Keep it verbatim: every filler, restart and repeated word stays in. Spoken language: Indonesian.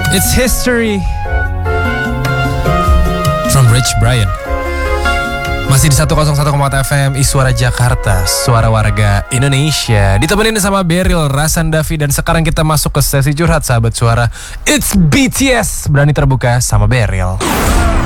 It's History from Rich Brian. Masih di seratus satu koma empat F M Iswara Jakarta, suara warga Indonesia. Ditemenin sama Beryl, Rasandavi, dan sekarang kita masuk ke sesi curhat sahabat suara. It's B T S, berani terbuka sama Beryl.